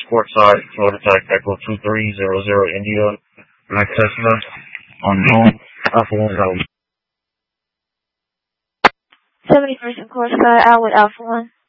Courtside, Florida Tech, Echo 2300 India, Black Tesla, unknown, Alpha 1 out. 71st and Courtside, out with Alpha 1.